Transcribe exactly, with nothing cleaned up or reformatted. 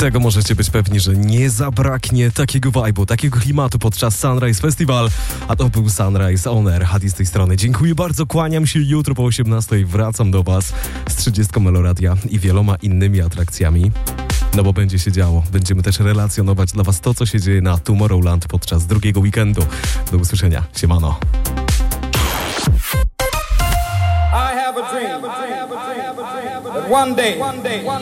Tego możecie być pewni, że nie zabraknie takiego vibe'u, takiego klimatu podczas Sunrise Festival, a to był Sunrise On Air. Hadi z tej strony. Dziękuję bardzo, kłaniam się. Jutro po osiemnastej wracam do Was z trzydziestką Meloradia i wieloma innymi atrakcjami. No bo będzie się działo. Będziemy też relacjonować dla Was to, co się dzieje na Tomorrowland podczas drugiego weekendu. Do usłyszenia. Siemano. I have a dream that one day, one day,